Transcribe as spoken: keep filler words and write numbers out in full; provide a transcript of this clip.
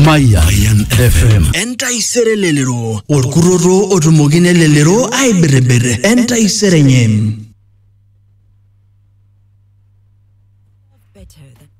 Mayan F M. Entai sere lelero. Orkuroro otumogine lelero ay berebere. Entai sere nyem. Better than